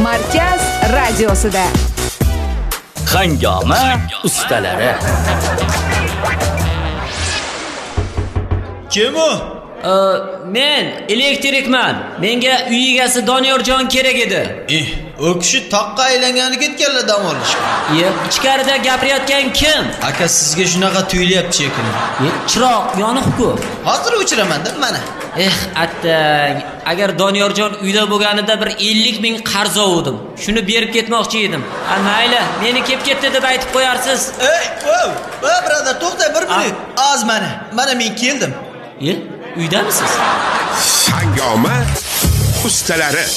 Markaz radiosida. Hangoma ustalari. Kim u? Men elektrikman. Menga uy egasi Doniyorjon kerak edi. O kishi toqqa aylangani ketganlar dam olishga. Ichkarida gapirayotgan kim? Aka sizga shunaqa tuyulyapti shekilli. Chiroq yoniq-ku. Hozir o'chiraman-da mana. Attang, agar Doniyorjon uyda bo'lganida bir 50 ming qarz oldim. Shuni berib ketmoqchi edim. Mayli, meni kelib ketdi deb aytib qo'yarsiz. Birodar, to'xta bir minut. Az mana men keldim. Uydamisiz? Hangoma ustalari.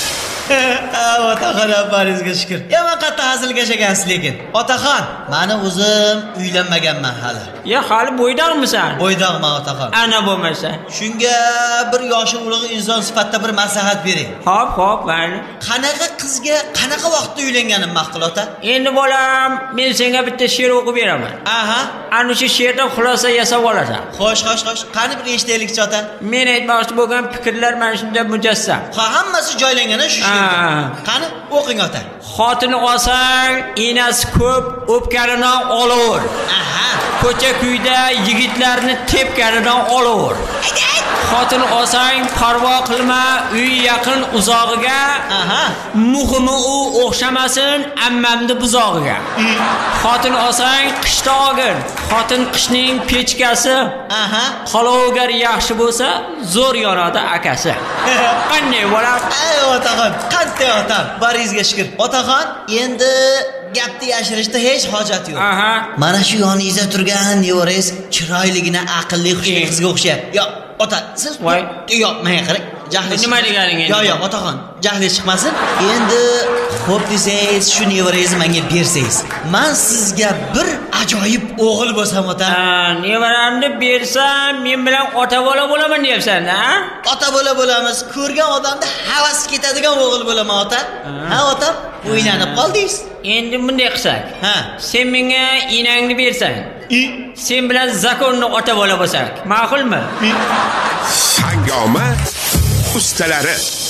Otaxon abbaringizga shukr. Men qattiq hazilgashagansiz lekin. Otaxon, meni o'zim uylanmaganman hali. Hali bo'ydaqmisan? Bo'ydaqman otaxon. Ana bo'lmasa. Shunga bir yoshi ulug' inson sifatida bir maslahat bering. Xo'p, mayli. Qanaqa qizga qanaqa vaqtda uylanganim ma'qul ota? Endi bolam, men senga bitta she'r o'qib beraman. Ana shu she'rdan xulosa yasab olasan. Xo'sh. Qani bir eshitaylik ota. Men aytmoqchi bo'lgan fikrlar mana shunday mujassam. Hammasi joylangan shu she'r. Qani o'qing ota. Xotini olsang, enasi ko'p, o'pkanidan olaver. Ko'cha-kuyda yigitlarni tepkanidan olaver. Xotin olsang, parvo qilma, uy yaqin uzog'iga. Muhimi u o'xshamasin ammamni buzog'iga. Xotin olsang, qishda olgin. Xotin qishning pechkasi. Qolovigar yaxshi bo'lsa, zo'r yonadi akasi. Qanday bo'ladi? Otaxon, qanday otam? Baringizga shukr. Otaxon, endi gapni yashirishda hech hojat yo'q. Mana shu yoningizda turgan nevarangiz chiroyligina, aqlli, xushli qizga o'xshayapti. Yo'q, ota, siz yo'q, menga qarang. Jahli nima deganing endi? Yo'q, otaxon, jahli chiqmasin. Endi xo'p desangiz, shu nevarangizni menga bersangiz, men sizga bir ajoyib o'g'il bo'lsam ota. Nevaramni bersam, men bilan ota bola bo'laman deyapsan-da? Ota bola bo'lamiz. Ko'rgan odamda havas ketadigan o'g'il bo'laman ota. Otam, o'ynanib qoldingiz. Endi bunday qilsak. Sen menga enangni bersang, sen bilan zakonni ota bola bo'lsak, ma'qulmi? Hangoma ustalari.